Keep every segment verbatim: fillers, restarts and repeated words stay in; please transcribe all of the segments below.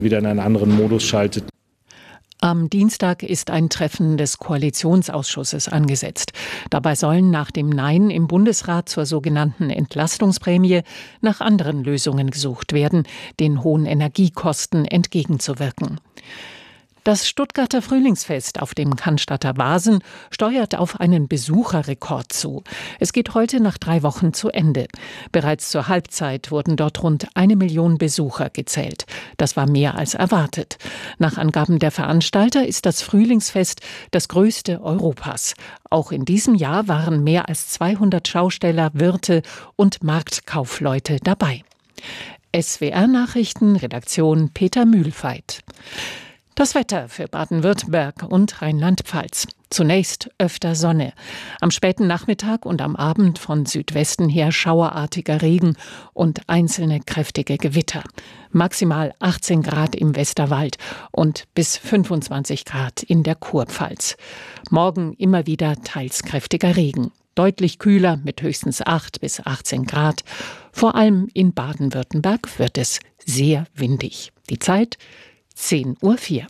wieder in einen anderen Modus schaltet. Am Dienstag ist ein Treffen des Koalitionsausschusses angesetzt. Dabei sollen nach dem Nein im Bundesrat zur sogenannten Entlastungsprämie nach anderen Lösungen gesucht werden, den hohen Energiekosten entgegenzuwirken. Das Stuttgarter Frühlingsfest auf dem Cannstatter Wasen steuert auf einen Besucherrekord zu. Es geht heute nach drei Wochen zu Ende. Bereits zur Halbzeit wurden dort rund eine Million Besucher gezählt. Das war mehr als erwartet. Nach Angaben der Veranstalter ist das Frühlingsfest das größte Europas. Auch in diesem Jahr waren mehr als zweihundert Schausteller, Wirte und Marktkaufleute dabei. S W R-Nachrichten, Redaktion Peter Mühlfeit. Das Wetter für Baden-Württemberg und Rheinland-Pfalz. Zunächst öfter Sonne. Am späten Nachmittag und am Abend von Südwesten her schauerartiger Regen und einzelne kräftige Gewitter. Maximal achtzehn Grad im Westerwald und bis fünfundzwanzig Grad in der Kurpfalz. Morgen immer wieder teils kräftiger Regen. Deutlich kühler mit höchstens acht bis achtzehn Grad. Vor allem in Baden-Württemberg wird es sehr windig. Die Zeit zehn Uhr vier.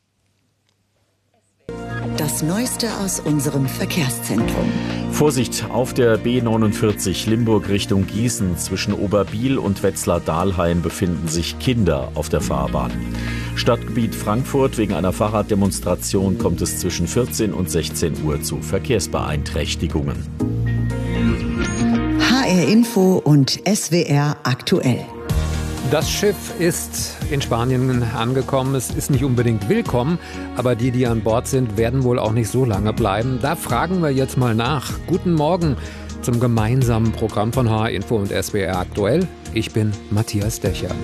Das Neueste aus unserem Verkehrszentrum. Vorsicht auf der B neunundvierzig Limburg Richtung Gießen. Zwischen Oberbiel und Wetzlar-Dahlheim befinden sich Kinder auf der Fahrbahn. Stadtgebiet Frankfurt: Wegen einer Fahrraddemonstration kommt es zwischen vierzehn und sechzehn Uhr zu Verkehrsbeeinträchtigungen. H R Info und S W R aktuell. Das Schiff ist in Spanien angekommen. Es ist nicht unbedingt willkommen, aber die, die an Bord sind, werden wohl auch nicht so lange bleiben. Da fragen wir jetzt mal nach. Guten Morgen zum gemeinsamen Programm von H R Info und S W R aktuell. Ich bin Matthias Dächer.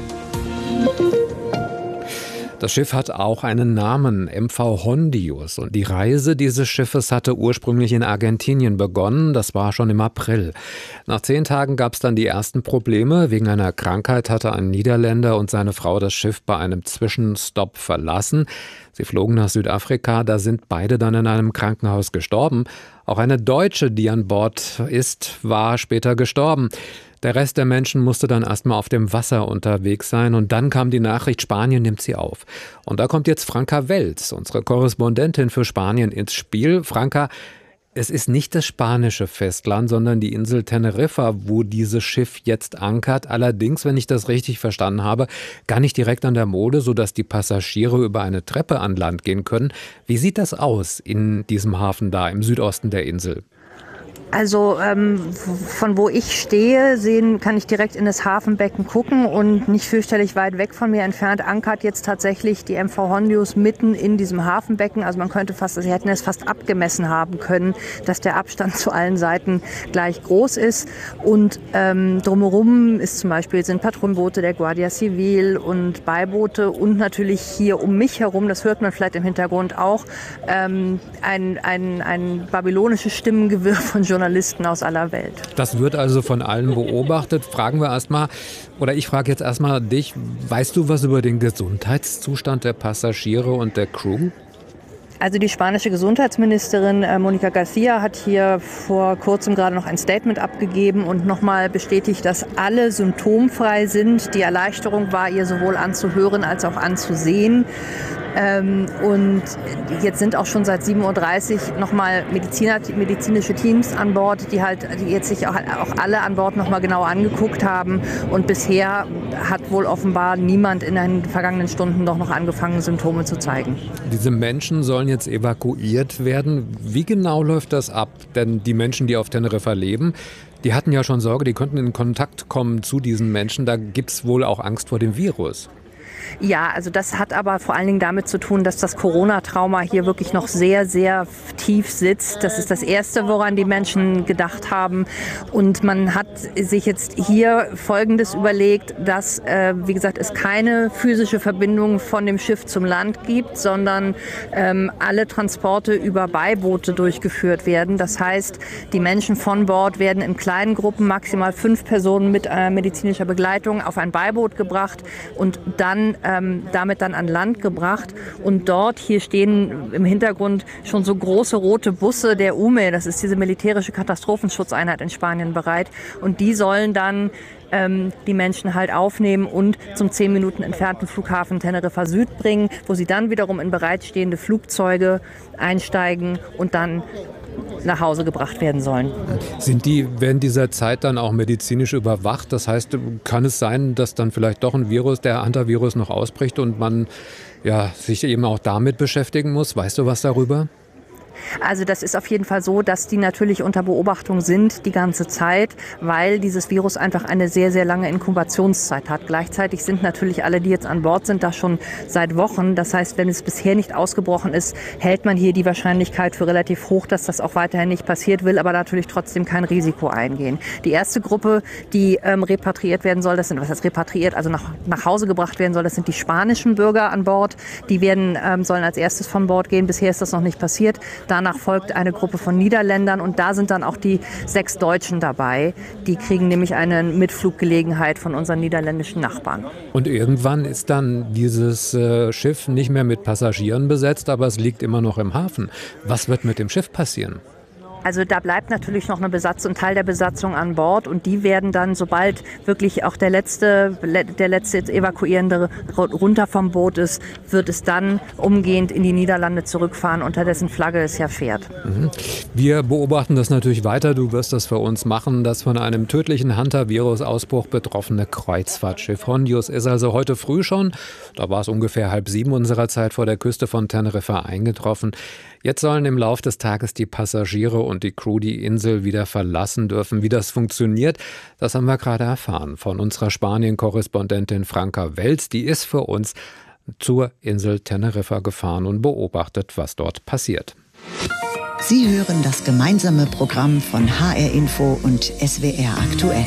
Das Schiff hat auch einen Namen, M V Hondius. Und die Reise dieses Schiffes hatte ursprünglich in Argentinien begonnen. Das war schon im April. Nach zehn Tagen gab es dann die ersten Probleme. Wegen einer Krankheit hatte ein Niederländer und seine Frau das Schiff bei einem Zwischenstopp verlassen. Sie flogen nach Südafrika. Da sind beide dann in einem Krankenhaus gestorben. Auch eine Deutsche, die an Bord ist, war später gestorben. Der Rest der Menschen musste dann erstmal auf dem Wasser unterwegs sein und dann kam die Nachricht, Spanien nimmt sie auf. Und da kommt jetzt Franka Welz, unsere Korrespondentin für Spanien, ins Spiel. Franka, es ist nicht das spanische Festland, sondern die Insel Teneriffa, wo dieses Schiff jetzt ankert. Allerdings, wenn ich das richtig verstanden habe, gar nicht direkt an der Mole, sodass die Passagiere über eine Treppe an Land gehen können. Wie sieht das aus in diesem Hafen da im Südosten der Insel? Also ähm, von wo ich stehe, sehen, kann ich direkt in das Hafenbecken gucken und nicht fürchterlich weit weg von mir entfernt ankert jetzt tatsächlich die M V Hondius mitten in diesem Hafenbecken. Also man könnte fast, sie hätten es fast abgemessen haben können, dass der Abstand zu allen Seiten gleich groß ist. Und ähm, drumherum ist zum Beispiel sind Patrouillenboote der Guardia Civil und Beiboote und natürlich hier um mich herum, das hört man vielleicht im Hintergrund auch, ähm, ein, ein, ein babylonisches Stimmengewirr von Journalisten. Journalisten aus aller Welt. Das wird also von allen beobachtet. Fragen wir erstmal, oder ich frage jetzt erstmal dich, weißt du was über den Gesundheitszustand der Passagiere und der Crew? Also die spanische Gesundheitsministerin äh, Mónica García hat hier vor kurzem gerade noch ein Statement abgegeben und nochmal bestätigt, dass alle symptomfrei sind. Die Erleichterung war ihr sowohl anzuhören als auch anzusehen. Ähm, und jetzt sind auch schon seit sieben Uhr dreißig nochmal Mediziner, medizinische Teams an Bord, die halt, die jetzt sich auch, auch alle an Bord nochmal genau angeguckt haben. Und bisher hat wohl offenbar niemand in den vergangenen Stunden doch noch angefangen, Symptome zu zeigen. Diese Menschen sollen jetzt evakuiert werden. Wie genau läuft das ab? Denn die Menschen, die auf Teneriffa leben, die hatten ja schon Sorge, die könnten in Kontakt kommen zu diesen Menschen. Da gibt es wohl auch Angst vor dem Virus. Ja, also das hat aber vor allen Dingen damit zu tun, dass das Corona-Trauma hier wirklich noch sehr, sehr tief sitzt. Das ist das Erste, woran die Menschen gedacht haben. Und man hat sich jetzt hier Folgendes überlegt, dass, äh, wie gesagt, es keine physische Verbindung von dem Schiff zum Land gibt, sondern ähm, alle Transporte über Beiboote durchgeführt werden. Das heißt, die Menschen von Bord werden in kleinen Gruppen, maximal fünf Personen mit äh, medizinischer Begleitung, auf ein Beiboot gebracht und dann ähm, damit dann an Land gebracht. Und dort, hier stehen im Hintergrund schon so große rote Busse der U M E, das ist diese militärische Katastrophenschutzeinheit in Spanien, bereit. Und die sollen dann ähm, die Menschen halt aufnehmen und zum zehn Minuten entfernten Flughafen Teneriffa Süd bringen, wo sie dann wiederum in bereitstehende Flugzeuge einsteigen und dann nach Hause gebracht werden sollen. Sind die während dieser Zeit dann auch medizinisch überwacht? Das heißt, kann es sein, dass dann vielleicht doch ein Virus, der Hantavirus, noch ausbricht und man ja, sich eben auch damit beschäftigen muss? Weißt du was darüber? Also das ist auf jeden Fall so, dass die natürlich unter Beobachtung sind die ganze Zeit, weil dieses Virus einfach eine sehr, sehr lange Inkubationszeit hat. Gleichzeitig sind natürlich alle, die jetzt an Bord sind, da schon seit Wochen. Das heißt, wenn es bisher nicht ausgebrochen ist, hält man hier die Wahrscheinlichkeit für relativ hoch, dass das auch weiterhin nicht passiert, will aber natürlich trotzdem kein Risiko eingehen. Die erste Gruppe, die ähm, repatriiert werden soll, das sind, was heißt repatriiert, also nach, nach Hause gebracht werden soll, das sind die spanischen Bürger an Bord. Die werden, ähm, sollen als erstes von Bord gehen. Bisher ist das noch nicht passiert. Danach folgt eine Gruppe von Niederländern und da sind dann auch die sechs Deutschen dabei. Die kriegen nämlich eine Mitfluggelegenheit von unseren niederländischen Nachbarn. Und irgendwann ist dann dieses äh, Schiff nicht mehr mit Passagieren besetzt, aber es liegt immer noch im Hafen. Was wird mit dem Schiff passieren? Also da bleibt natürlich noch eine Besatzung, ein Teil der Besatzung an Bord und die werden dann, sobald wirklich auch der letzte, der letzte Evakuierende runter vom Boot ist, wird es dann umgehend in die Niederlande zurückfahren, unter dessen Flagge es ja fährt. Mhm. Wir beobachten das natürlich weiter. Du wirst das für uns machen. Das von einem tödlichen Hantavirus-Ausbruch betroffene Kreuzfahrtschiff Hondius ist also heute früh schon, da war es ungefähr halb sieben unserer Zeit, vor der Küste von Teneriffa eingetroffen. Jetzt sollen im Lauf des Tages die Passagiere und die Crew die Insel wieder verlassen dürfen. Wie das funktioniert, das haben wir gerade erfahren von unserer Spanien-Korrespondentin Franka Welz. Die ist für uns zur Insel Teneriffa gefahren und beobachtet, was dort passiert. Sie hören das gemeinsame Programm von H R Info und S W R aktuell.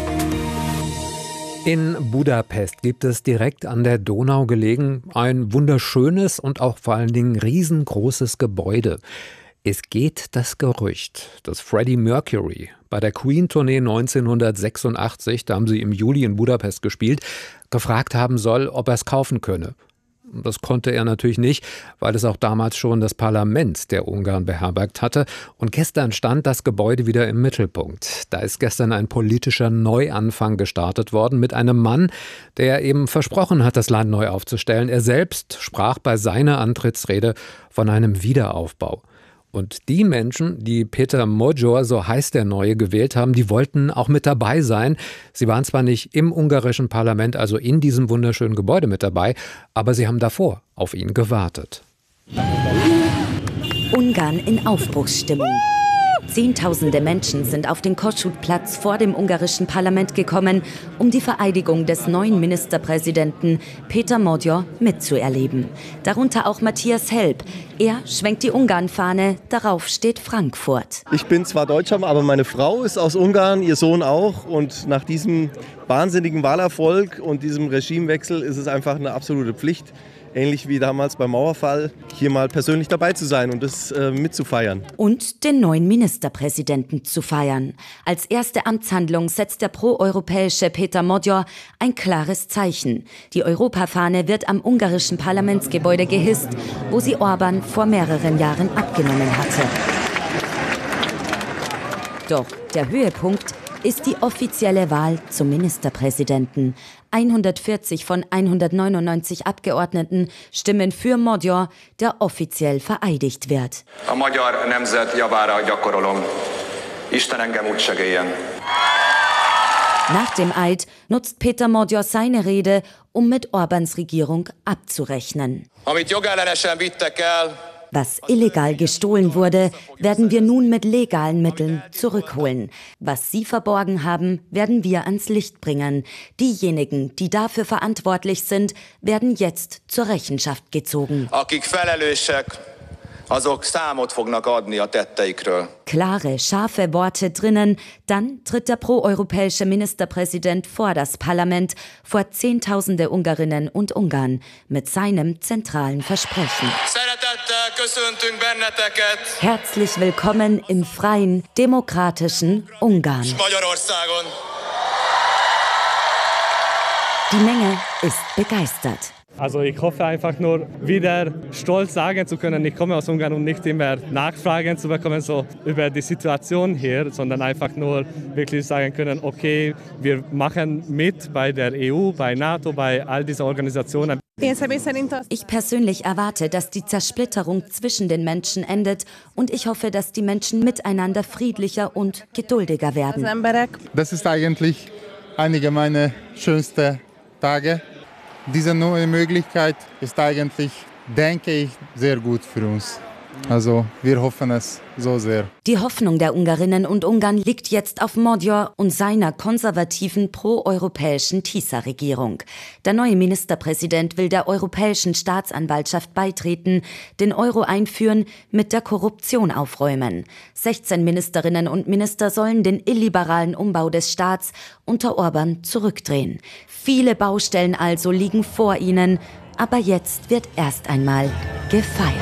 In Budapest gibt es direkt an der Donau gelegen ein wunderschönes und auch vor allen Dingen riesengroßes Gebäude. Es geht das Gerücht, dass Freddie Mercury bei der Queen-Tournee neunzehnhundertsechsundachtzig, da haben sie im Juli in Budapest gespielt, gefragt haben soll, ob er es kaufen könne. Das konnte er natürlich nicht, weil es auch damals schon das Parlament der Ungarn beherbergt hatte. Und gestern stand das Gebäude wieder im Mittelpunkt. Da ist gestern ein politischer Neuanfang gestartet worden mit einem Mann, der eben versprochen hat, das Land neu aufzustellen. Er selbst sprach bei seiner Antrittsrede von einem Wiederaufbau. Und die Menschen, die Peter Magyar, so heißt der Neue, gewählt haben, die wollten auch mit dabei sein. Sie waren zwar nicht im ungarischen Parlament, also in diesem wunderschönen Gebäude mit dabei, aber sie haben davor auf ihn gewartet. Ungarn in Aufbruchsstimmung. Zehntausende Menschen sind auf den Kossuth-Platz vor dem ungarischen Parlament gekommen, um die Vereidigung des neuen Ministerpräsidenten Peter Magyar mitzuerleben. Darunter auch Matthias Helb. Er schwenkt die Ungarn-Fahne, darauf steht Frankfurt. Ich bin zwar Deutscher, aber meine Frau ist aus Ungarn, ihr Sohn auch. Und nach diesem wahnsinnigen Wahlerfolg und diesem Regimewechsel ist es einfach eine absolute Pflicht, ähnlich wie damals beim Mauerfall, hier mal persönlich dabei zu sein und das äh, mitzufeiern. Und den neuen Ministerpräsidenten zu feiern. Als erste Amtshandlung setzt der proeuropäische Peter Magyar ein klares Zeichen. Die Europafahne wird am ungarischen Parlamentsgebäude gehisst, wo sie Orban vor mehreren Jahren abgenommen hatte. Doch der Höhepunkt ist die offizielle Wahl zum Ministerpräsidenten. hundertvierzig von hundertneunundneunzig Abgeordneten stimmen für Magyar, der offiziell vereidigt wird. A magyar nemzet javára gyakorolom. Isten engem úgy segéljen. Nach dem Eid nutzt Peter Magyar seine Rede, um mit Orbáns Regierung abzurechnen. Amit jogellenesen vittek el, Was illegal gestohlen wurde, werden wir nun mit legalen Mitteln zurückholen. Was Sie verborgen haben, werden wir ans Licht bringen. Diejenigen, die dafür verantwortlich sind, werden jetzt zur Rechenschaft gezogen. akik felelősek, azok számot fognak adni a tetteikről. Klare, scharfe Worte drinnen, dann tritt der proeuropäische Ministerpräsident vor das Parlament, vor Zehntausende Ungarinnen und Ungarn, mit seinem zentralen Versprechen. Szeretettel köszöntünk benneteket Herzlich willkommen im freien, demokratischen Ungarn. Magyarországon. Die Menge ist begeistert. Also ich hoffe einfach nur, wieder stolz sagen zu können, ich komme aus Ungarn und nicht immer Nachfragen zu bekommen so über die Situation hier, sondern einfach nur wirklich sagen können, okay, wir machen mit bei der E U, bei NATO, bei all diesen Organisationen. Ich persönlich erwarte, dass die Zersplitterung zwischen den Menschen endet und ich hoffe, dass die Menschen miteinander friedlicher und geduldiger werden. Das ist eigentlich einige meiner schönsten Tage. Diese neue Möglichkeit ist eigentlich, denke ich, sehr gut für uns. Also wir hoffen es so sehr. Die Hoffnung der Ungarinnen und Ungarn liegt jetzt auf Magyar und seiner konservativen proeuropäischen TISA-Regierung. Der neue Ministerpräsident will der Europäischen Staatsanwaltschaft beitreten, den Euro einführen, mit der Korruption aufräumen. sechzehn Ministerinnen und Minister sollen den illiberalen Umbau des Staats unter Orban zurückdrehen. Viele Baustellen also liegen vor ihnen, aber jetzt wird erst einmal gefeiert.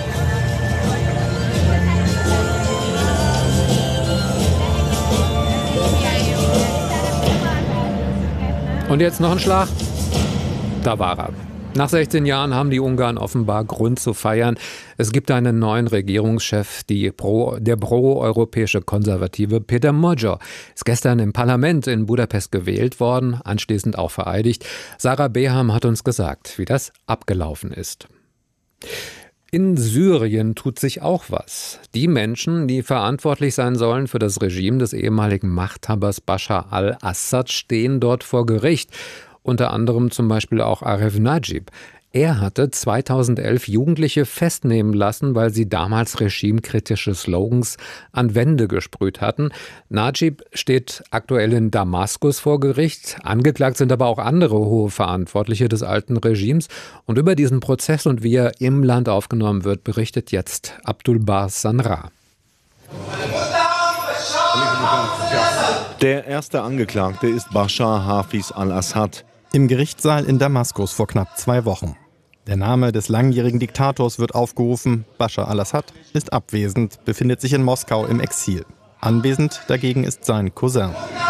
Und jetzt noch ein Schlag. Da war er. Nach sechzehn Jahren haben die Ungarn offenbar Grund zu feiern. Es gibt einen neuen Regierungschef, die Pro, der pro-europäische Konservative Péter Magyar. Ist gestern im Parlament in Budapest gewählt worden, anschließend auch vereidigt. Sarah Beham hat uns gesagt, wie das abgelaufen ist. In Syrien tut sich auch was. Die Menschen, die verantwortlich sein sollen für das Regime des ehemaligen Machthabers Bashar al-Assad, stehen dort vor Gericht. Unter anderem zum Beispiel auch Arif Najib. Er hatte zweitausendelf Jugendliche festnehmen lassen, weil sie damals regimekritische Slogans an Wände gesprüht hatten. Najib steht aktuell in Damaskus vor Gericht. Angeklagt sind aber auch andere hohe Verantwortliche des alten Regimes. Und über diesen Prozess und wie er im Land aufgenommen wird, berichtet jetzt Abdulbar Sanra. Der erste Angeklagte ist Bashar Hafiz al-Assad. Im Gerichtssaal in Damaskus vor knapp zwei Wochen. Der Name des langjährigen Diktators wird aufgerufen. Bashar al-Assad ist abwesend, befindet sich in Moskau im Exil. Anwesend dagegen ist sein Cousin.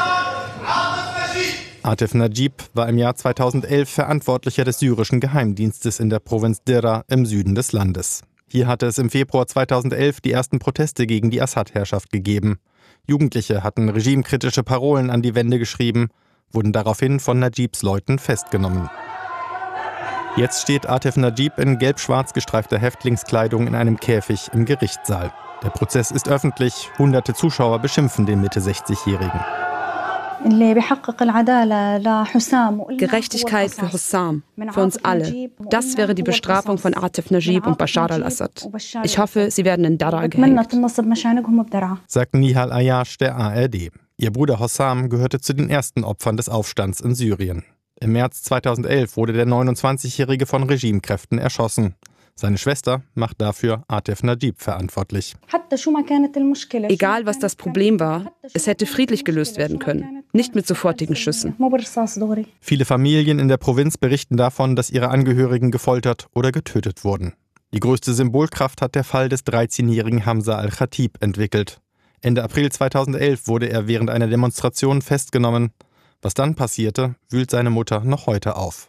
Atif Najib war im Jahr zweitausendelf Verantwortlicher des syrischen Geheimdienstes in der Provinz Dera im Süden des Landes. Hier hatte es im Februar zweitausendelf die ersten Proteste gegen die Assad-Herrschaft gegeben. Jugendliche hatten regimekritische Parolen an die Wände geschrieben, wurden daraufhin von Najibs Leuten festgenommen. Jetzt steht Atif Najib in gelb-schwarz gestreifter Häftlingskleidung in einem Käfig im Gerichtssaal. Der Prozess ist öffentlich, hunderte Zuschauer beschimpfen den Mitte-sechzigjährigen. Gerechtigkeit für Hussam, für uns alle. Das wäre die Bestrafung von Atif Najib und Bashar al-Assad. Ich hoffe, sie werden in Dara gehängt. Sagt Nihal Ayash der A R D. Ihr Bruder Hossam gehörte zu den ersten Opfern des Aufstands in Syrien. Im März zweitausendelf wurde der neunundzwanzigjährige von Regimekräften erschossen. Seine Schwester macht dafür Atif Najib verantwortlich. Egal, was das Problem war, es hätte friedlich gelöst werden können, nicht mit sofortigen Schüssen. Viele Familien in der Provinz berichten davon, dass ihre Angehörigen gefoltert oder getötet wurden. Die größte Symbolkraft hat der Fall des dreizehnjährigen Hamza al-Khatib entwickelt. Ende April zweitausendelf wurde er während einer Demonstration festgenommen. Was dann passierte, wühlt seine Mutter noch heute auf.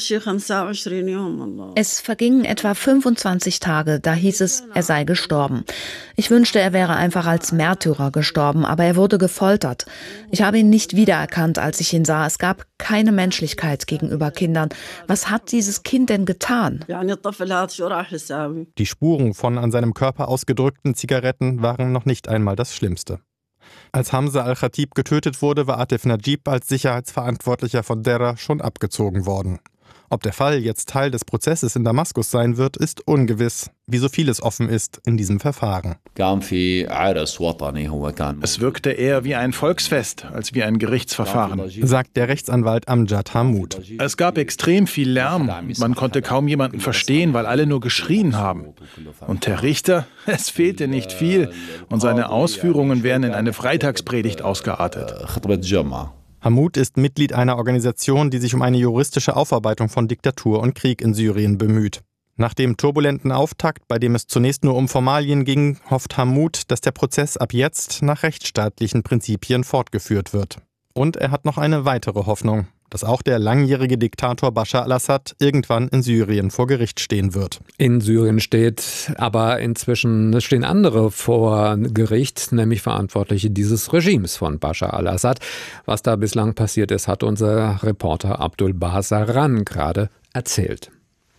Es vergingen etwa fünfundzwanzig Tage, da hieß es, er sei gestorben. Ich wünschte, er wäre einfach als Märtyrer gestorben, aber er wurde gefoltert. Ich habe ihn nicht wiedererkannt, als ich ihn sah. Es gab keine Menschlichkeit gegenüber Kindern. Was hat dieses Kind denn getan? Die Spuren von an seinem Körper ausgedrückten Zigaretten waren noch nicht einmal das Schlimmste. Als Hamza al-Khatib getötet wurde, war Atif Najib als Sicherheitsverantwortlicher von Dera schon abgezogen worden. Ob der Fall jetzt Teil des Prozesses in Damaskus sein wird, ist ungewiss, wie so vieles offen ist in diesem Verfahren. Es wirkte eher wie ein Volksfest als wie ein Gerichtsverfahren, sagt der Rechtsanwalt Amjad Hammoud. Es gab extrem viel Lärm. Man konnte kaum jemanden verstehen, weil alle nur geschrien haben. Und der Richter, es fehlte nicht viel. Und seine Ausführungen wären in eine Freitagspredigt ausgeartet. Hammoud ist Mitglied einer Organisation, die sich um eine juristische Aufarbeitung von Diktatur und Krieg in Syrien bemüht. Nach dem turbulenten Auftakt, bei dem es zunächst nur um Formalien ging, hofft Hammoud, dass der Prozess ab jetzt nach rechtsstaatlichen Prinzipien fortgeführt wird. Und er hat noch eine weitere Hoffnung. dass auch der langjährige Diktator Bashar al-Assad irgendwann in Syrien vor Gericht stehen wird. In Syrien steht aber inzwischen stehen andere vor Gericht, nämlich Verantwortliche dieses Regimes von Bashar al-Assad. Was da bislang passiert ist, hat unser Reporter Abdul Basaran gerade erzählt.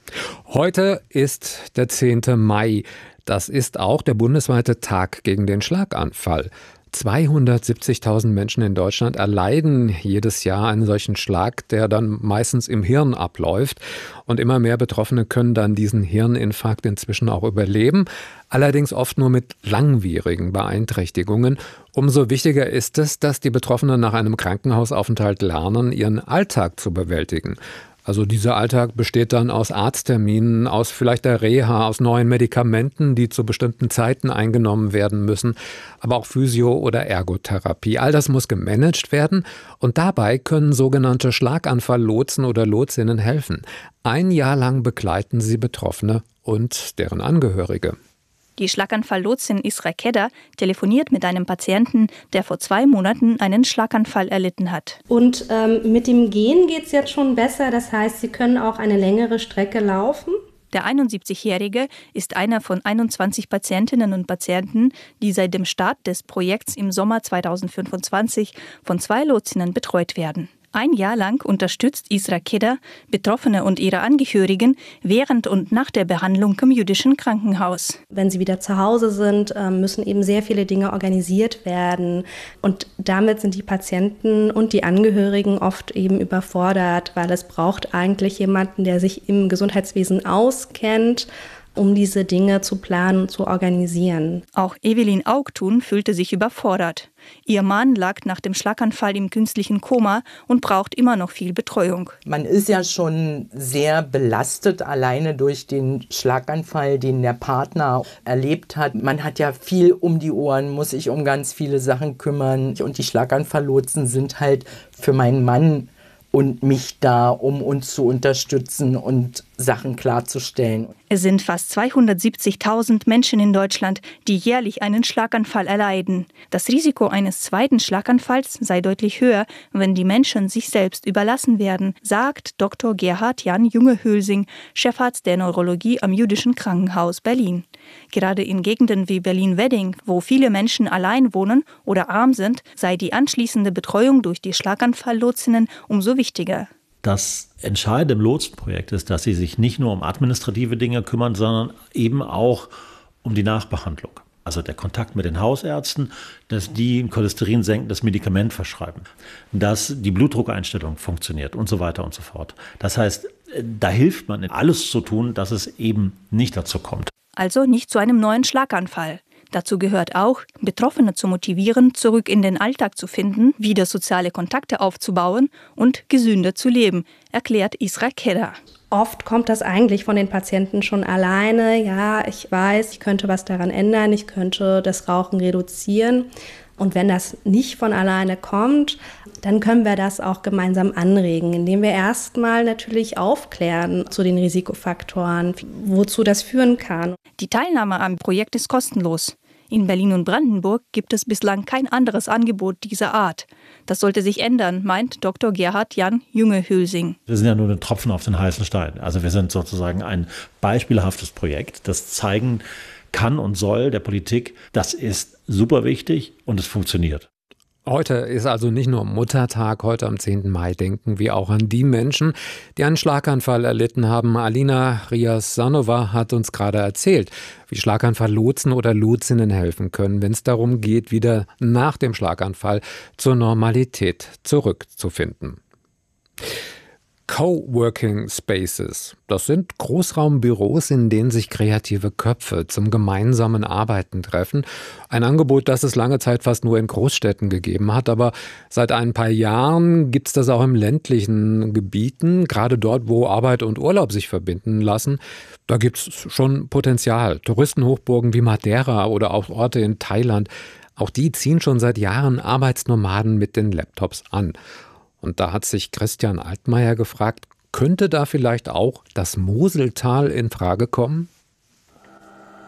Heute ist der zehnte Mai. Das ist auch der bundesweite Tag gegen den Schlaganfall. zweihundertsiebzigtausend Menschen in Deutschland erleiden jedes Jahr einen solchen Schlag, der dann meistens im Hirn abläuft. Und immer mehr Betroffene können dann diesen Hirninfarkt inzwischen auch überleben. Allerdings oft nur mit langwierigen Beeinträchtigungen. Umso wichtiger ist es, dass die Betroffenen nach einem Krankenhausaufenthalt lernen, ihren Alltag zu bewältigen. Also dieser Alltag besteht dann aus Arztterminen, aus vielleicht der Reha, aus neuen Medikamenten, die zu bestimmten Zeiten eingenommen werden müssen, aber auch Physio- oder Ergotherapie. All das muss gemanagt werden und dabei können sogenannte Schlaganfall-Lotsen oder Lotsinnen helfen. Ein Jahr lang begleiten sie Betroffene und deren Angehörige. Die Schlaganfall-Lotsin Isra Kedda telefoniert mit einem Patienten, der vor zwei Monaten einen Schlaganfall erlitten hat. Und ähm, mit dem Gehen geht es jetzt schon besser. Das heißt, Sie können auch eine längere Strecke laufen. Der einundsiebzigjährige ist einer von einundzwanzig Patientinnen und Patienten, die seit dem Start des Projekts im Sommer zweitausendfünfundzwanzig von zwei Lotsinnen betreut werden. Ein Jahr lang unterstützt Isra Kedda Betroffene und ihre Angehörigen während und nach der Behandlung im jüdischen Krankenhaus. Wenn sie wieder zu Hause sind, müssen eben sehr viele Dinge organisiert werden. Und damit sind die Patienten und die Angehörigen oft eben überfordert, weil es braucht eigentlich jemanden, der sich im Gesundheitswesen auskennt, um diese Dinge zu planen und zu organisieren. Auch Evelyn Augtun fühlte sich überfordert. Ihr Mann lag nach dem Schlaganfall im künstlichen Koma und braucht immer noch viel Betreuung. Man ist ja schon sehr belastet, alleine durch den Schlaganfall, den der Partner erlebt hat. Man hat ja viel um die Ohren, muss sich um ganz viele Sachen kümmern. Und die Schlaganfall-Lotsen sind halt für meinen Mann und mich da, um uns zu unterstützen und Sachen klarzustellen. Es sind fast zweihundertsiebzigtausend Menschen in Deutschland, die jährlich einen Schlaganfall erleiden. Das Risiko eines zweiten Schlaganfalls sei deutlich höher, wenn die Menschen sich selbst überlassen werden, sagt Doktor Gerhard Jan Junge-Hülsing, Chefarzt der Neurologie am Jüdischen Krankenhaus Berlin. Gerade in Gegenden wie Berlin-Wedding, wo viele Menschen allein wohnen oder arm sind, sei die anschließende Betreuung durch die Schlaganfall-Lotsinnen umso wichtiger. Das Entscheidende im Lotsenprojekt ist, dass sie sich nicht nur um administrative Dinge kümmern, sondern eben auch um die Nachbehandlung. Also der Kontakt mit den Hausärzten, dass die ein Cholesterin senkendes Medikament verschreiben, dass die Blutdruckeinstellung funktioniert und so weiter und so fort. Das heißt, da hilft man, alles zu tun, dass es eben nicht dazu kommt. Also nicht zu einem neuen Schlaganfall. Dazu gehört auch, Betroffene zu motivieren, zurück in den Alltag zu finden, wieder soziale Kontakte aufzubauen und gesünder zu leben, erklärt Isra Kedda. Oft kommt das eigentlich von den Patienten schon alleine. Ja, ich weiß, ich könnte was daran ändern, ich könnte das Rauchen reduzieren. Und wenn das nicht von alleine kommt, dann können wir das auch gemeinsam anregen, indem wir erstmal natürlich aufklären zu den Risikofaktoren, wozu das führen kann. Die Teilnahme am Projekt ist kostenlos. In Berlin und Brandenburg gibt es bislang kein anderes Angebot dieser Art. Das sollte sich ändern, meint Doktor Gerhard Jan Junge-Hülsing. Wir sind ja nur ein Tropfen auf den heißen Stein. Also wir sind sozusagen ein beispielhaftes Projekt, das zeigen kann und soll der Politik, das ist super wichtig und es funktioniert. Heute ist also nicht nur Muttertag, heute am zehnten Mai denken wir auch an die Menschen, die einen Schlaganfall erlitten haben. Alina Riasanova hat uns gerade erzählt, wie Schlaganfall-Lotsen oder Lotsinnen helfen können, wenn es darum geht, wieder nach dem Schlaganfall zur Normalität zurückzufinden. Coworking Spaces. Das sind Großraumbüros, in denen sich kreative Köpfe zum gemeinsamen Arbeiten treffen. Ein Angebot, das es lange Zeit fast nur in Großstädten gegeben hat, aber seit ein paar Jahren gibt es das auch im ländlichen Gebieten, gerade dort, wo Arbeit und Urlaub sich verbinden lassen. Da gibt es schon Potenzial. Touristenhochburgen wie Madeira oder auch Orte in Thailand, auch die ziehen schon seit Jahren Arbeitsnomaden mit den Laptops an. Und da hat sich Christian Altmaier gefragt, könnte da vielleicht auch das Moseltal in Frage kommen?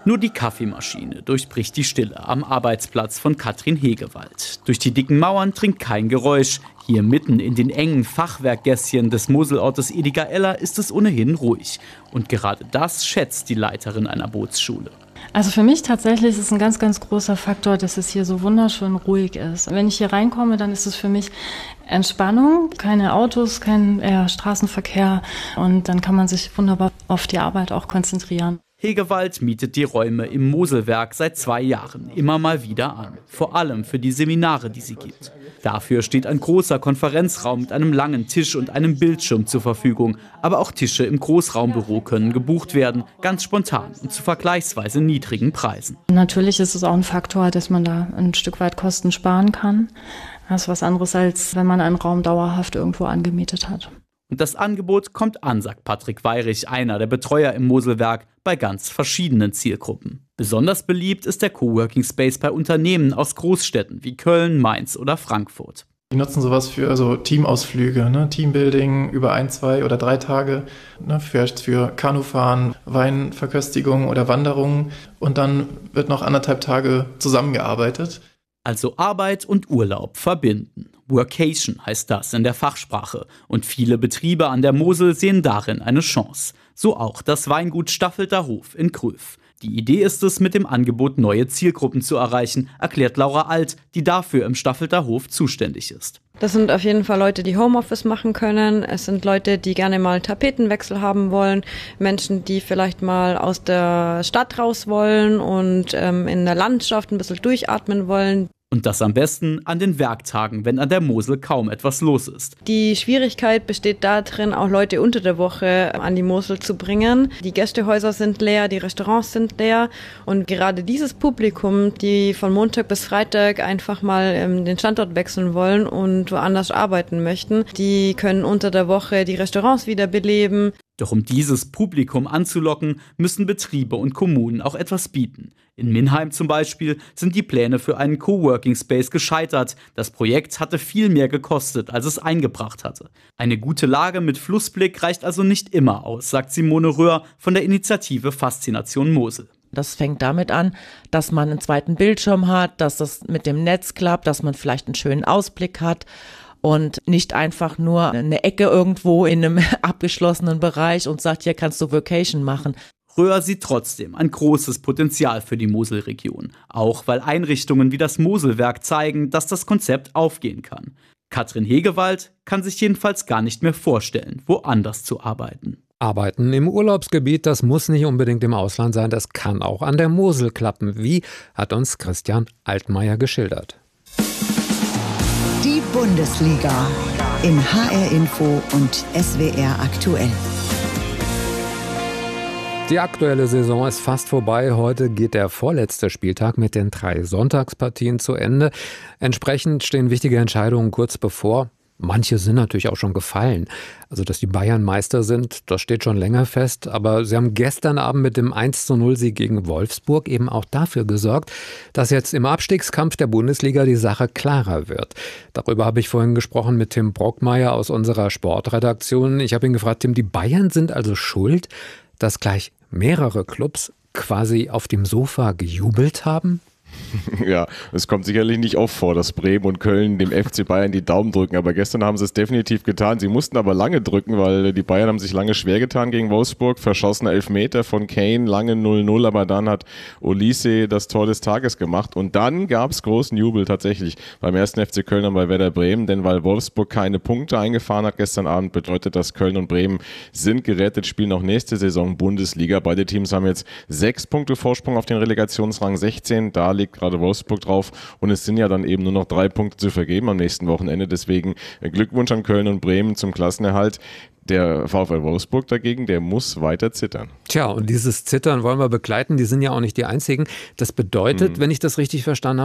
Nur die Kaffeemaschine durchbricht die Stille am Arbeitsplatz von Katrin Hegewald. Durch die dicken Mauern dringt kein Geräusch. Hier mitten in den engen Fachwerkgässchen des Moselortes Edigaella ist es ohnehin ruhig. Und gerade das schätzt die Leiterin einer Bootsschule. Also für mich tatsächlich ist es ein ganz, ganz großer Faktor, dass es hier so wunderschön ruhig ist. Wenn ich hier reinkomme, dann ist es für mich Entspannung, keine Autos, kein eher Straßenverkehr und dann kann man sich wunderbar auf die Arbeit auch konzentrieren. Hegewald mietet die Räume im Moselwerk seit zwei Jahren immer mal wieder an. Vor allem für die Seminare, die sie gibt. Dafür steht ein großer Konferenzraum mit einem langen Tisch und einem Bildschirm zur Verfügung. Aber auch Tische im Großraumbüro können gebucht werden, ganz spontan und zu vergleichsweise niedrigen Preisen. Natürlich ist es auch ein Faktor, dass man da ein Stück weit Kosten sparen kann. Das ist was anderes, als wenn man einen Raum dauerhaft irgendwo angemietet hat. Und das Angebot kommt an, sagt Patrick Weirich, einer der Betreuer im Moselwerk, bei ganz verschiedenen Zielgruppen. Besonders beliebt ist der Coworking Space bei Unternehmen aus Großstädten wie Köln, Mainz oder Frankfurt. Die nutzen sowas für also Teamausflüge, ne? Teambuilding über ein, zwei oder drei Tage, ne? Vielleicht für Kanufahren, Weinverköstigung oder Wanderungen. Und dann wird noch anderthalb Tage zusammengearbeitet. Also Arbeit und Urlaub verbinden. Workation heißt das in der Fachsprache. Und viele Betriebe an der Mosel sehen darin eine Chance. So auch das Weingut Staffelter Hof in Kröv. Die Idee ist es, mit dem Angebot neue Zielgruppen zu erreichen, erklärt Laura Alt, die dafür im Staffelter Hof zuständig ist. Das sind auf jeden Fall Leute, die Homeoffice machen können. Es sind Leute, die gerne mal einen Tapetenwechsel haben wollen. Menschen, die vielleicht mal aus der Stadt raus wollen und ähm, in der Landschaft ein bisschen durchatmen wollen. Und das am besten an den Werktagen, wenn an der Mosel kaum etwas los ist. Die Schwierigkeit besteht darin, auch Leute unter der Woche an die Mosel zu bringen. Die Gästehäuser sind leer, die Restaurants sind leer. Und gerade dieses Publikum, die von Montag bis Freitag einfach mal ähm, den Standort wechseln wollen und woanders arbeiten möchten, die können unter der Woche die Restaurants wieder beleben. Doch um dieses Publikum anzulocken, müssen Betriebe und Kommunen auch etwas bieten. In Minheim zum Beispiel sind die Pläne für einen Coworking Space gescheitert. Das Projekt hatte viel mehr gekostet, als es eingebracht hatte. Eine gute Lage mit Flussblick reicht also nicht immer aus, sagt Simone Röhr von der Initiative Faszination Mosel. Das fängt damit an, dass man einen zweiten Bildschirm hat, dass das mit dem Netz klappt, dass man vielleicht einen schönen Ausblick hat. Und nicht einfach nur eine Ecke irgendwo in einem abgeschlossenen Bereich und sagt, hier kannst du Vacation machen. Röhr sieht trotzdem ein großes Potenzial für die Moselregion. Auch weil Einrichtungen wie das Moselwerk zeigen, dass das Konzept aufgehen kann. Katrin Hegewald kann sich jedenfalls gar nicht mehr vorstellen, woanders zu arbeiten. Arbeiten im Urlaubsgebiet, das muss nicht unbedingt im Ausland sein, das kann auch an der Mosel klappen. Wie, hat uns Christian Altmaier geschildert. Die Bundesliga im H R Info und S W R aktuell. Die aktuelle Saison ist fast vorbei. Heute geht der vorletzte Spieltag mit den drei Sonntagspartien zu Ende. Entsprechend stehen wichtige Entscheidungen kurz bevor. Manche sind natürlich auch schon gefallen. Also, dass die Bayern Meister sind, das steht schon länger fest. Aber sie haben gestern Abend mit dem eins zu null Sieg gegen Wolfsburg eben auch dafür gesorgt, dass jetzt im Abstiegskampf der Bundesliga die Sache klarer wird. Darüber habe ich vorhin gesprochen mit Tim Brockmeier aus unserer Sportredaktion. Ich habe ihn gefragt, Tim, die Bayern sind also schuld, dass gleich mehrere Clubs quasi auf dem Sofa gejubelt haben? Ja, es kommt sicherlich nicht oft vor, dass Bremen und Köln dem F C Bayern die Daumen drücken, aber gestern haben sie es definitiv getan. Sie mussten aber lange drücken, weil die Bayern haben sich lange schwer getan gegen Wolfsburg. Verschossener Elfmeter von Kane, lange null null, aber dann hat Olise das Tor des Tages gemacht und dann gab es großen Jubel tatsächlich beim ersten F C Köln und bei Werder Bremen, denn weil Wolfsburg keine Punkte eingefahren hat gestern Abend, bedeutet das, Köln und Bremen sind gerettet, spielen auch nächste Saison Bundesliga. Beide Teams haben jetzt sechs Punkte Vorsprung auf den Relegationsrang sechzehn, da liegt gerade Wolfsburg drauf und es sind ja dann eben nur noch drei Punkte zu vergeben am nächsten Wochenende. Deswegen Glückwunsch an Köln und Bremen zum Klassenerhalt. Der VfL Wolfsburg dagegen, der muss weiter zittern. Tja, und dieses Zittern wollen wir begleiten. Die sind ja auch nicht die einzigen. Das bedeutet, mhm. wenn ich das richtig verstanden habe,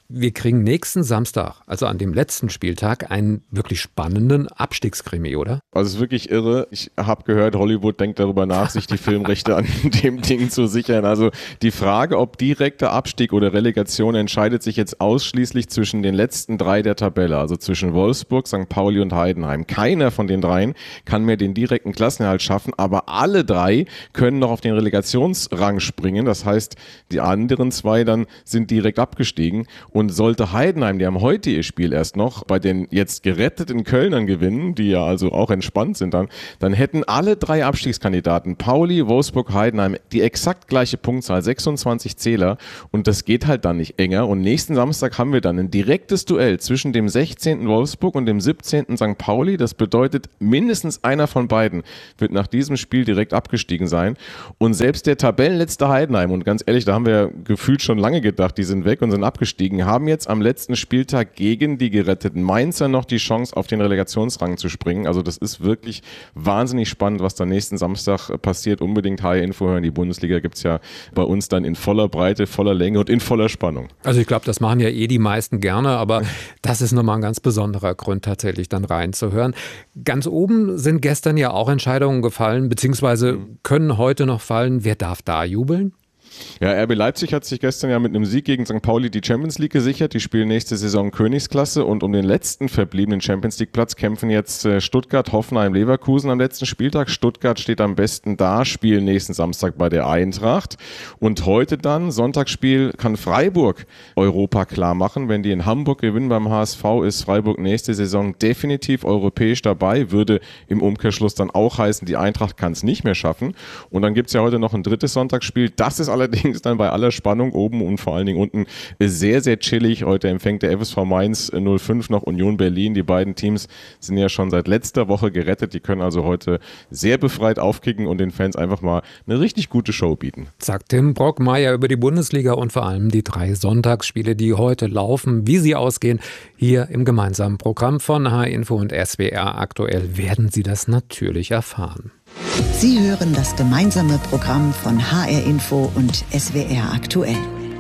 Wir kriegen nächsten Samstag, also an dem letzten Spieltag, einen wirklich spannenden Abstiegskrimi, oder? Also es ist wirklich irre. Ich habe gehört, Hollywood denkt darüber nach, sich die Filmrechte an dem Ding zu sichern. Also die Frage, ob direkter Abstieg oder Relegation, entscheidet sich jetzt ausschließlich zwischen den letzten drei der Tabelle, also zwischen Wolfsburg, Sankt Pauli und Heidenheim. Keiner von den dreien kann mehr den direkten Klassenerhalt schaffen, aber alle drei können noch auf den Relegationsrang springen. Das heißt, die anderen zwei dann sind direkt abgestiegen. Und sollte Heidenheim, die haben heute ihr Spiel erst noch, bei den jetzt geretteten Kölnern gewinnen, die ja also auch entspannt sind dann, dann hätten alle drei Abstiegskandidaten, Pauli, Wolfsburg, Heidenheim, die exakt gleiche Punktzahl, sechsundzwanzig Zähler. Und das geht halt dann nicht enger. Und nächsten Samstag haben wir dann ein direktes Duell zwischen dem sechzehnten Wolfsburg und dem siebzehnten Sankt Pauli. Das bedeutet, mindestens einer von beiden wird nach diesem Spiel direkt abgestiegen sein. Und selbst der Tabellenletzte Heidenheim, und ganz ehrlich, da haben wir gefühlt schon lange gedacht, die sind weg und sind abgestiegen, haben jetzt am letzten Spieltag gegen die geretteten Mainzer noch die Chance, auf den Relegationsrang zu springen. Also das ist wirklich wahnsinnig spannend, was da nächsten Samstag passiert. Unbedingt H R Info hören. Die Bundesliga gibt es ja bei uns dann in voller Breite, voller Länge und in voller Spannung. Also ich glaube, das machen ja eh die meisten gerne, aber das ist nochmal ein ganz besonderer Grund, tatsächlich dann reinzuhören. Ganz oben sind gestern ja auch Entscheidungen gefallen, beziehungsweise können heute noch fallen. Wer darf da jubeln? Ja, R B Leipzig hat sich gestern ja mit einem Sieg gegen Sankt Pauli die Champions League gesichert. Die spielen nächste Saison Königsklasse und um den letzten verbliebenen Champions League Platz kämpfen jetzt Stuttgart, Hoffenheim, Leverkusen am letzten Spieltag. Stuttgart steht am besten da, spielen nächsten Samstag bei der Eintracht. Und heute dann, Sonntagsspiel, kann Freiburg Europa klar machen. Wenn die in Hamburg gewinnen beim H S V, ist Freiburg nächste Saison definitiv europäisch dabei. Würde im Umkehrschluss dann auch heißen, die Eintracht kann es nicht mehr schaffen. Und dann gibt es ja heute noch ein drittes Sonntagsspiel. Das ist allerdings Allerdings dann bei aller Spannung oben und vor allen Dingen unten sehr, sehr chillig. Heute empfängt der F S V Mainz null fünf noch Union Berlin. Die beiden Teams sind ja schon seit letzter Woche gerettet. Die können also heute sehr befreit aufkicken und den Fans einfach mal eine richtig gute Show bieten. Sagt Tim Brockmeier über die Bundesliga und vor allem die drei Sonntagsspiele, die heute laufen. Wie sie ausgehen, hier im gemeinsamen Programm von H R Info und S W R aktuell werden Sie das natürlich erfahren. Sie hören das gemeinsame Programm von H R Info und S W R aktuell.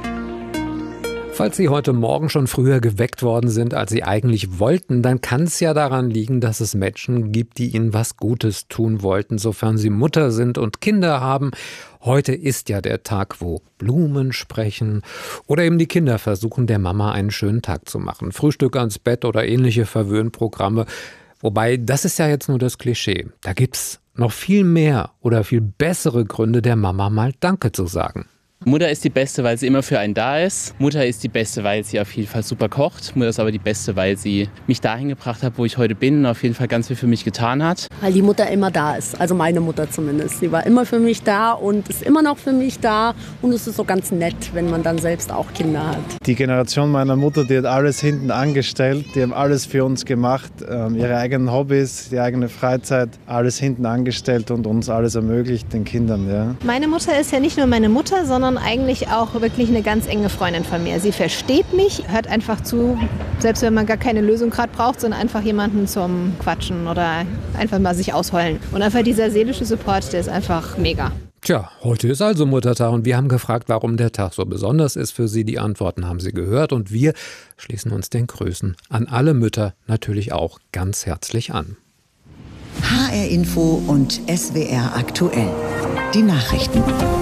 Falls Sie heute Morgen schon früher geweckt worden sind, als Sie eigentlich wollten, dann kann es ja daran liegen, dass es Menschen gibt, die Ihnen was Gutes tun wollten, sofern Sie Mutter sind und Kinder haben. Heute ist ja der Tag, wo Blumen sprechen oder eben die Kinder versuchen, der Mama einen schönen Tag zu machen. Frühstück ans Bett oder ähnliche Verwöhnprogramme. Wobei, das ist ja jetzt nur das Klischee. Da gibt's noch viel mehr oder viel bessere Gründe, der Mama mal Danke zu sagen. Mutter ist die Beste, weil sie immer für einen da ist. Mutter ist die Beste, weil sie auf jeden Fall super kocht. Mutter ist aber die Beste, weil sie mich dahin gebracht hat, wo ich heute bin und auf jeden Fall ganz viel für mich getan hat. Weil die Mutter immer da ist, also meine Mutter zumindest. Sie war immer für mich da und ist immer noch für mich da. Und es ist so ganz nett, wenn man dann selbst auch Kinder hat. Die Generation meiner Mutter, die hat alles hinten angestellt. Die haben alles für uns gemacht. Ähm, ihre eigenen Hobbys, die eigene Freizeit, alles hinten angestellt und uns alles ermöglicht, den Kindern. Ja. Meine Mutter ist ja nicht nur meine Mutter, sondern eigentlich auch wirklich eine ganz enge Freundin von mir. Sie versteht mich, hört einfach zu, selbst wenn man gar keine Lösung gerade braucht, sondern einfach jemanden zum Quatschen oder einfach mal sich ausheulen. Und einfach dieser seelische Support, der ist einfach mega. Tja, heute ist also Muttertag und wir haben gefragt, warum der Tag so besonders ist für Sie. Die Antworten haben Sie gehört und wir schließen uns den Grüßen an alle Mütter natürlich auch ganz herzlich an. H R Info und S W R aktuell. Die Nachrichten.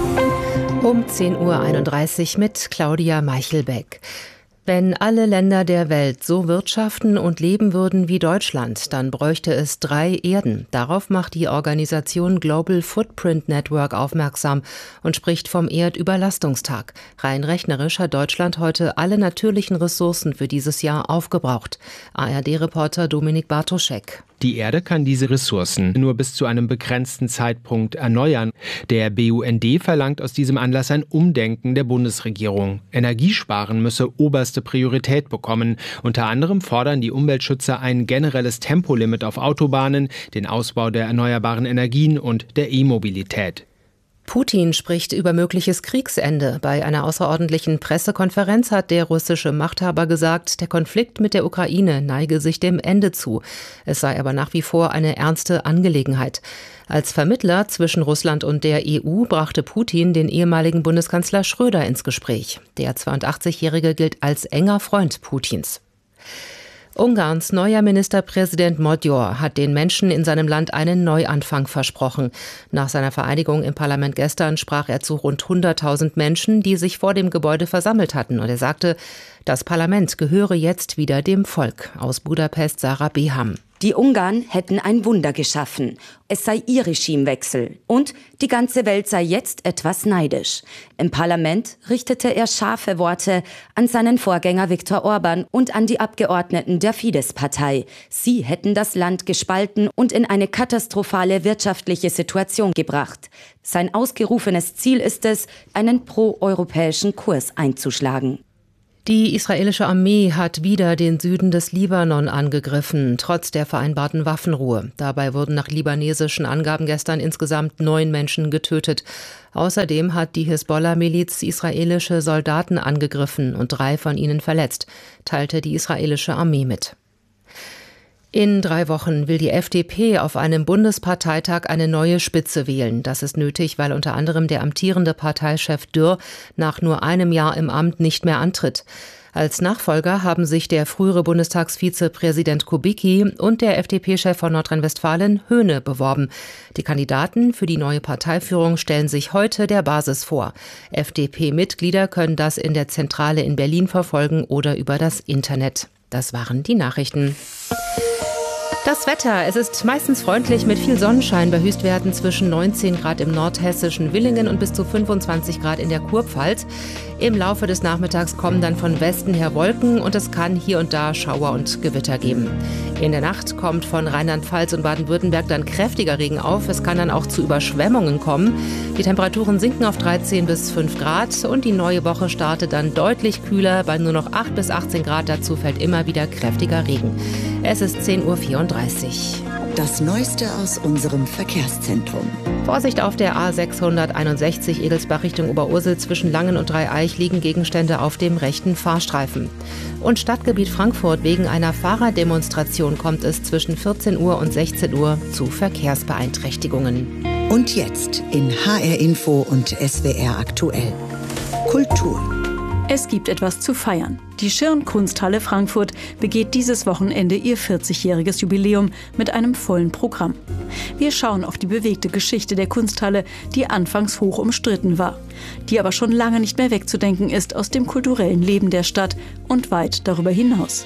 Um zehn Uhr einunddreißig mit Claudia Meichelbeck. Wenn alle Länder der Welt so wirtschaften und leben würden wie Deutschland, dann bräuchte es drei Erden. Darauf macht die Organisation Global Footprint Network aufmerksam und spricht vom Erdüberlastungstag. Rein rechnerisch hat Deutschland heute alle natürlichen Ressourcen für dieses Jahr aufgebraucht. A R D-Reporter Dominik Bartoschek. Die Erde kann diese Ressourcen nur bis zu einem begrenzten Zeitpunkt erneuern. Der B U N D verlangt aus diesem Anlass ein Umdenken der Bundesregierung. Energiesparen müsse oberste Priorität bekommen. Unter anderem fordern die Umweltschützer ein generelles Tempolimit auf Autobahnen, den Ausbau der erneuerbaren Energien und der E-Mobilität. Putin spricht über mögliches Kriegsende. Bei einer außerordentlichen Pressekonferenz hat der russische Machthaber gesagt, der Konflikt mit der Ukraine neige sich dem Ende zu. Es sei aber nach wie vor eine ernste Angelegenheit. Als Vermittler zwischen Russland und der E U brachte Putin den ehemaligen Bundeskanzler Schröder ins Gespräch. Der zweiundachtzigjährige gilt als enger Freund Putins. Ungarns neuer Ministerpräsident Magyar hat den Menschen in seinem Land einen Neuanfang versprochen. Nach seiner Vereidigung im Parlament gestern sprach er zu rund hunderttausend Menschen, die sich vor dem Gebäude versammelt hatten. Und er sagte, das Parlament gehöre jetzt wieder dem Volk. Aus Budapest Sarah Beham. Die Ungarn hätten ein Wunder geschaffen. Es sei ihr Regimewechsel. Und die ganze Welt sei jetzt etwas neidisch. Im Parlament richtete er scharfe Worte an seinen Vorgänger Viktor Orban und an die Abgeordneten der Fidesz-Partei. Sie hätten das Land gespalten und in eine katastrophale wirtschaftliche Situation gebracht. Sein ausgerufenes Ziel ist es, einen proeuropäischen Kurs einzuschlagen. Die israelische Armee hat wieder den Süden des Libanon angegriffen, trotz der vereinbarten Waffenruhe. Dabei wurden nach libanesischen Angaben gestern insgesamt neun Menschen getötet. Außerdem hat die Hisbollah-Miliz israelische Soldaten angegriffen und drei von ihnen verletzt, teilte die israelische Armee mit. In drei Wochen will die F D P auf einem Bundesparteitag eine neue Spitze wählen. Das ist nötig, weil unter anderem der amtierende Parteichef Dürr nach nur einem Jahr im Amt nicht mehr antritt. Als Nachfolger haben sich der frühere Bundestagsvizepräsident Kubicki und der F D P-Chef von Nordrhein-Westfalen Höhne beworben. Die Kandidaten für die neue Parteiführung stellen sich heute der Basis vor. F D P-Mitglieder können das in der Zentrale in Berlin verfolgen oder über das Internet. Das waren die Nachrichten. Das Wetter. Es ist meistens freundlich mit viel Sonnenschein bei Höchstwerten zwischen neunzehn Grad im nordhessischen Villingen und bis zu fünfundzwanzig Grad in der Kurpfalz. Im Laufe des Nachmittags kommen dann von Westen her Wolken und es kann hier und da Schauer und Gewitter geben. In der Nacht kommt von Rheinland-Pfalz und Baden-Württemberg dann kräftiger Regen auf. Es kann dann auch zu Überschwemmungen kommen. Die Temperaturen sinken auf dreizehn bis fünf Grad und die neue Woche startet dann deutlich kühler bei nur noch acht bis achtzehn Grad. Dazu fällt immer wieder kräftiger Regen. Es ist zehn Uhr vierunddreißig. Das Neueste aus unserem Verkehrszentrum. Vorsicht auf der A sechshunderteinundsechzig Egelsbach Richtung Oberursel zwischen Langen und Dreieich liegen Gegenstände auf dem rechten Fahrstreifen. Und Stadtgebiet Frankfurt, wegen einer Fahrerdemonstration kommt es zwischen vierzehn Uhr und sechzehn Uhr zu Verkehrsbeeinträchtigungen. Und jetzt in H R Info und S W R aktuell. Kultur. Es gibt etwas zu feiern. Die Schirn-Kunsthalle Frankfurt begeht dieses Wochenende ihr vierzigjähriges Jubiläum mit einem vollen Programm. Wir schauen auf die bewegte Geschichte der Kunsthalle, die anfangs hoch umstritten war, die aber schon lange nicht mehr wegzudenken ist aus dem kulturellen Leben der Stadt und weit darüber hinaus.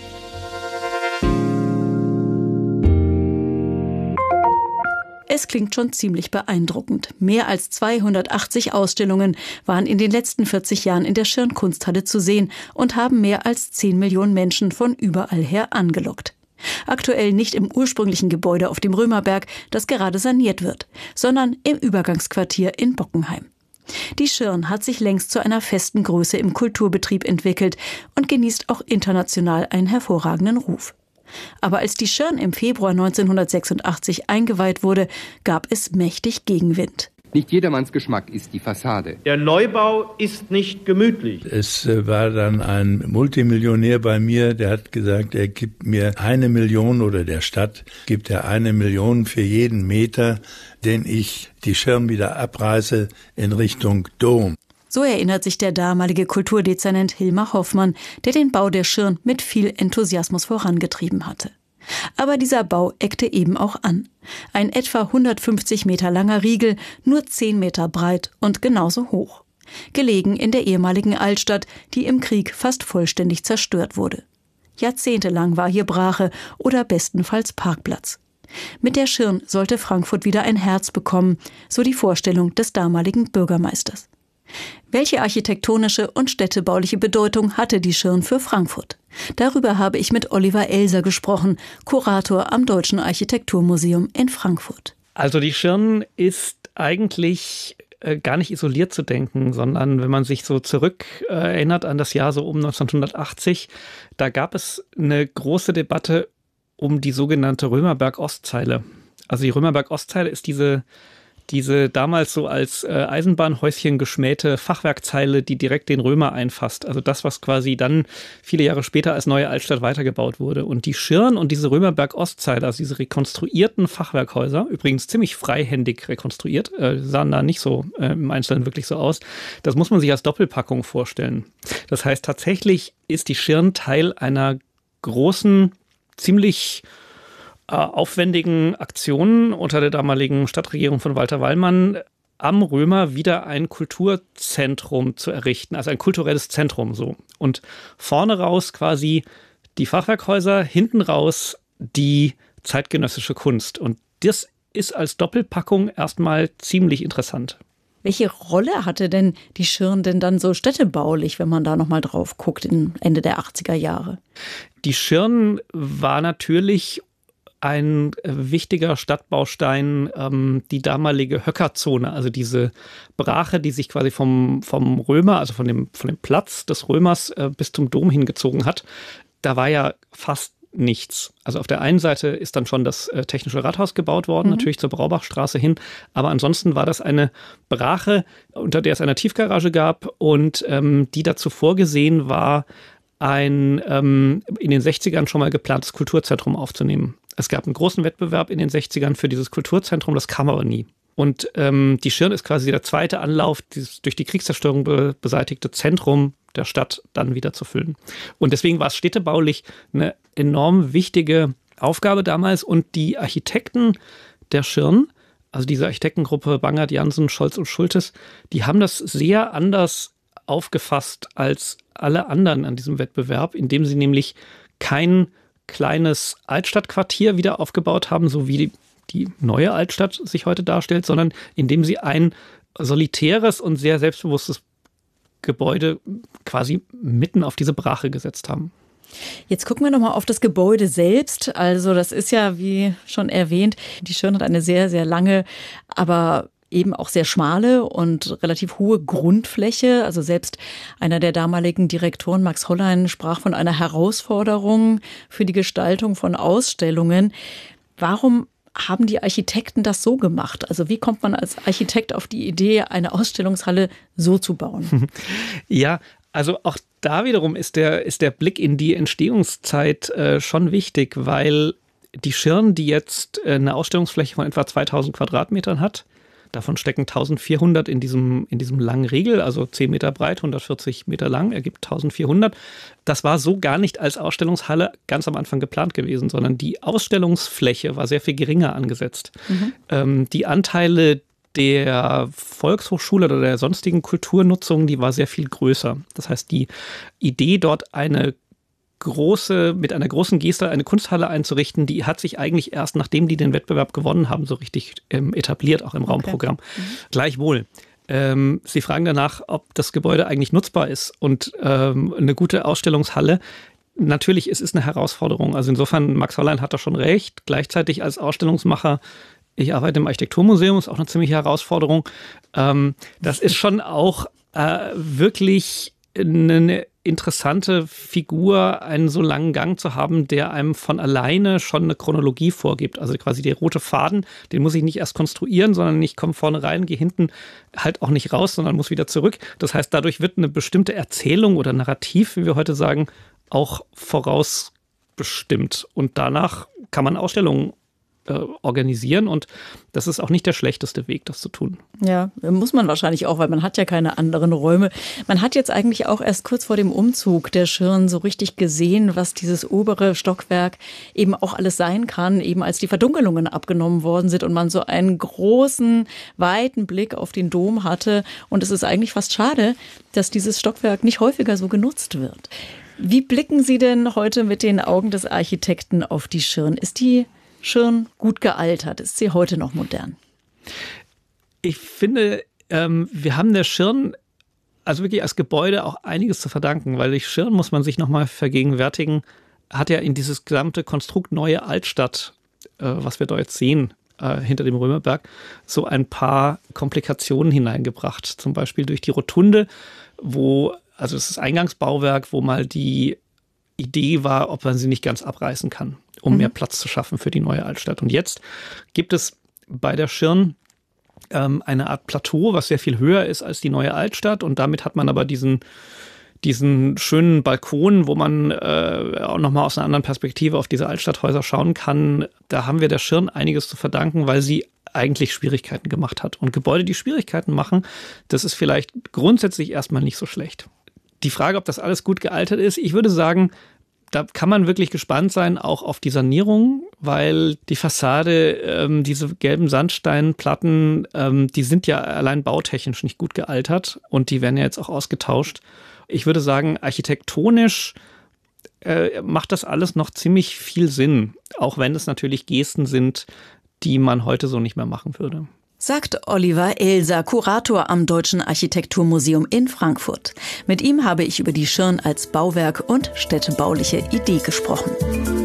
Es klingt schon ziemlich beeindruckend. Mehr als zweihundertachtzig Ausstellungen waren in den letzten vierzig Jahren in der Schirn-Kunsthalle zu sehen und haben mehr als zehn Millionen Menschen von überall her angelockt. Aktuell nicht im ursprünglichen Gebäude auf dem Römerberg, das gerade saniert wird, sondern im Übergangsquartier in Bockenheim. Die Schirn hat sich längst zu einer festen Größe im Kulturbetrieb entwickelt und genießt auch international einen hervorragenden Ruf. Aber als die Schirn im Februar neunzehnhundertsechsundachtzig eingeweiht wurde, gab es mächtig Gegenwind. Nicht jedermanns Geschmack ist die Fassade. Der Neubau ist nicht gemütlich. Es war dann ein Multimillionär bei mir, der hat gesagt, er gibt mir eine Million oder der Stadt gibt er eine Million für jeden Meter, den ich die Schirn wieder abreiße in Richtung Dom. So erinnert sich der damalige Kulturdezernent Hilmar Hoffmann, der den Bau der Schirn mit viel Enthusiasmus vorangetrieben hatte. Aber dieser Bau eckte eben auch an. Ein etwa hundertfünfzig Meter langer Riegel, nur zehn Meter breit und genauso hoch. Gelegen in der ehemaligen Altstadt, die im Krieg fast vollständig zerstört wurde. Jahrzehntelang war hier Brache oder bestenfalls Parkplatz. Mit der Schirn sollte Frankfurt wieder ein Herz bekommen, so die Vorstellung des damaligen Bürgermeisters. Welche architektonische und städtebauliche Bedeutung hatte die Schirn für Frankfurt? Darüber habe ich mit Oliver Elser gesprochen, Kurator am Deutschen Architekturmuseum in Frankfurt. Also die Schirn ist eigentlich äh, gar nicht isoliert zu denken, sondern wenn man sich so zurück äh, erinnert an das Jahr so um neunzehnhundertachtzig, da gab es eine große Debatte um die sogenannte Römerberg-Ostzeile. Also die Römerberg-Ostzeile ist diese diese damals so als äh, Eisenbahnhäuschen geschmähte Fachwerkzeile, die direkt den Römer einfasst. Also das, was quasi dann viele Jahre später als neue Altstadt weitergebaut wurde. Und die Schirn und diese Römerberg-Ostzeile, also diese rekonstruierten Fachwerkhäuser, übrigens ziemlich freihändig rekonstruiert, äh, sahen da nicht so äh, im Einzelnen wirklich so aus. Das muss man sich als Doppelpackung vorstellen. Das heißt, tatsächlich ist die Schirn Teil einer großen, ziemlich aufwendigen Aktionen unter der damaligen Stadtregierung von Walter Wallmann am Römer wieder ein Kulturzentrum zu errichten, also ein kulturelles Zentrum so. Und vorne raus quasi die Fachwerkhäuser, hinten raus die zeitgenössische Kunst. Und das ist als Doppelpackung erstmal ziemlich interessant. Welche Rolle hatte denn die Schirn denn dann so städtebaulich, wenn man da nochmal drauf guckt, in Ende der achtziger Jahre? Die Schirn war natürlich ein wichtiger Stadtbaustein, ähm, die damalige Höckerzone, also diese Brache, die sich quasi vom, vom Römer, also von dem, von dem Platz des Römers äh, bis zum Dom hingezogen hat. Da war ja fast nichts. Also auf der einen Seite ist dann schon das äh, Technische Rathaus gebaut worden, mhm. natürlich zur Braubachstraße hin, aber ansonsten war das eine Brache, unter der es eine Tiefgarage gab und ähm, die dazu vorgesehen war, ein ähm, in den sechzigern schon mal geplantes Kulturzentrum aufzunehmen. Es gab einen großen Wettbewerb in den sechzigern für dieses Kulturzentrum, das kam aber nie. Und ähm, die Schirn ist quasi der zweite Anlauf, dieses durch die Kriegszerstörung be- beseitigte Zentrum der Stadt dann wieder zu füllen. Und deswegen war es städtebaulich eine enorm wichtige Aufgabe damals. Und die Architekten der Schirn, also diese Architektengruppe Bangert, Jansen, Scholz und Schultes, die haben das sehr anders aufgefasst als alle anderen an diesem Wettbewerb, indem sie nämlich kein kleines Altstadtquartier wieder aufgebaut haben, so wie die, die neue Altstadt sich heute darstellt, sondern indem sie ein solitäres und sehr selbstbewusstes Gebäude quasi mitten auf diese Brache gesetzt haben. Jetzt gucken wir nochmal auf das Gebäude selbst. Also das ist ja, wie schon erwähnt, die Schirn hat eine sehr, sehr lange, aber eben auch sehr schmale und relativ hohe Grundfläche. Also selbst einer der damaligen Direktoren, Max Hollein, sprach von einer Herausforderung für die Gestaltung von Ausstellungen. Warum haben die Architekten das so gemacht? Also wie kommt man als Architekt auf die Idee, eine Ausstellungshalle so zu bauen? Ja, also auch da wiederum ist der, ist der Blick in die Entstehungszeit äh, schon wichtig, weil die Schirn, die jetzt eine Ausstellungsfläche von etwa zweitausend Quadratmetern hat, davon stecken eintausendvierhundert in diesem, in diesem langen Riegel, also zehn Meter breit, hundertvierzig Meter lang, ergibt eintausendvierhundert. Das war so gar nicht als Ausstellungshalle ganz am Anfang geplant gewesen, sondern die Ausstellungsfläche war sehr viel geringer angesetzt. Mhm. Ähm, die Anteile der Volkshochschule oder der sonstigen Kulturnutzung, die war sehr viel größer. Das heißt, die Idee, dort eine große, mit einer großen Geste eine Kunsthalle einzurichten, die hat sich eigentlich erst, nachdem die den Wettbewerb gewonnen haben, so richtig ähm, etabliert, auch im okay. Raumprogramm. Mhm. Gleichwohl. Ähm, Sie fragen danach, ob das Gebäude eigentlich nutzbar ist und ähm, eine gute Ausstellungshalle. Natürlich, es ist eine Herausforderung. Also insofern, Max Hollein hat da schon recht. Gleichzeitig als Ausstellungsmacher, ich arbeite im Architekturmuseum, ist auch eine ziemliche Herausforderung. Ähm, das ist schon auch äh, wirklich eine interessante Figur, einen so langen Gang zu haben, der einem von alleine schon eine Chronologie vorgibt. Also quasi der rote Faden, den muss ich nicht erst konstruieren, sondern ich komme vorne rein, gehe hinten halt auch nicht raus, sondern muss wieder zurück. Das heißt, dadurch wird eine bestimmte Erzählung oder Narrativ, wie wir heute sagen, auch vorausbestimmt. Und danach kann man Ausstellungen äh, organisieren und das ist auch nicht der schlechteste Weg, das zu tun. Ja, muss man wahrscheinlich auch, weil man hat ja keine anderen Räume. Man hat jetzt eigentlich auch erst kurz vor dem Umzug der Schirn so richtig gesehen, was dieses obere Stockwerk eben auch alles sein kann, eben als die Verdunkelungen abgenommen worden sind und man so einen großen, weiten Blick auf den Dom hatte. Und es ist eigentlich fast schade, dass dieses Stockwerk nicht häufiger so genutzt wird. Wie blicken Sie denn heute mit den Augen des Architekten auf die Schirn? Ist die Schirn gut gealtert? Ist sie heute noch modern? Ich finde, ähm, wir haben der Schirn also wirklich als Gebäude auch einiges zu verdanken, weil die Schirn, muss man sich nochmal vergegenwärtigen, hat ja in dieses gesamte Konstrukt Neue Altstadt, äh, was wir da jetzt sehen, äh, hinter dem Römerberg, so ein paar Komplikationen hineingebracht. Zum Beispiel durch die Rotunde, wo, also es ist das Eingangsbauwerk, wo mal die Idee war, ob man sie nicht ganz abreißen kann, um mhm. mehr Platz zu schaffen für die Neue Altstadt. Und jetzt gibt es bei der Schirn ähm, eine Art Plateau, was sehr viel höher ist als die neue Altstadt. Und damit hat man aber diesen diesen schönen Balkon, wo man äh, auch nochmal aus einer anderen Perspektive auf diese Altstadthäuser schauen kann. Da haben wir der Schirn einiges zu verdanken, weil sie eigentlich Schwierigkeiten gemacht hat. Und Gebäude, die Schwierigkeiten machen, das ist vielleicht grundsätzlich erstmal nicht so schlecht. Die Frage, ob das alles gut gealtert ist, ich würde sagen, da kann man wirklich gespannt sein, auch auf die Sanierung, weil die Fassade, ähm, diese gelben Sandsteinplatten, ähm, die sind ja allein bautechnisch nicht gut gealtert und die werden ja jetzt auch ausgetauscht. Ich würde sagen, architektonisch äh, macht das alles noch ziemlich viel Sinn, auch wenn es natürlich Gesten sind, die man heute so nicht mehr machen würde. Sagt Oliver Elser, Kurator am Deutschen Architekturmuseum in Frankfurt. Mit ihm habe ich über die Schirn als Bauwerk und städtebauliche Idee gesprochen.